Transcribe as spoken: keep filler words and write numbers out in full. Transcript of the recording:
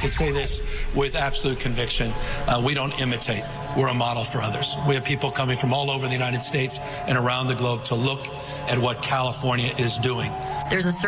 can say this with absolute conviction. Uh, we don't imitate. We're a model for others. We have people coming from all over the United States and around the globe to look at what California is doing. There's a